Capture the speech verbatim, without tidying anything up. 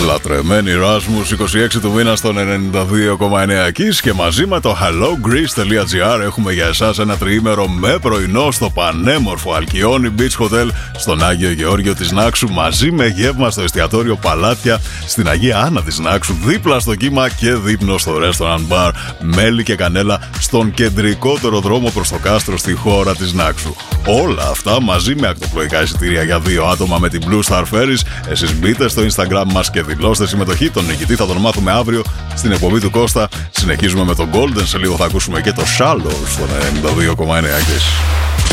Λατρεμένη Ράσμους, είκοσι έξι του μήνα στον ενενήντα δύο κόμμα εννέα Kiss και μαζί με το hello greece τελεία gr έχουμε για εσάς ένα τριήμερο με πρωινό στο πανέμορφο Αλκιόνι Beach Hotel στον Άγιο Γεώργιο της Νάξου, μαζί με γεύμα στο εστιατόριο Παλάτια στην Αγία Άννα της Νάξου, δίπλα στο κύμα και δείπνο στο restaurant bar Μέλι και Κανέλα στον κεντρικότερο δρόμο προς το κάστρο στη χώρα της Νάξου. Όλα αυτά μαζί με ακτοπλοϊκά εισιτήρια για δύο άτομα με την Blue Star Ferries. Εσείς μπείτε στο Instagram μας και δηλώστε συμμετοχή. Τον νικητή θα τον μάθουμε αύριο στην εκπομπή του Κώστα. Συνεχίζουμε με τον Golden. Σε λίγο θα ακούσουμε και το Shallow στον ενενήντα δύο κόμμα εννέα.